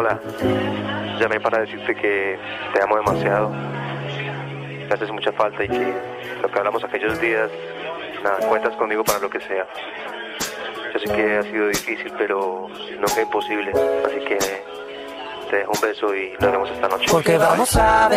Hola, llamé para decirte que te amo demasiado, me haces mucha falta y que lo que hablamos aquellos días, nada, cuentas conmigo para lo que sea. Yo sé que ha sido difícil, pero nunca imposible, así que te dejo un beso y lo haremos esta noche. Porque vamos a ver.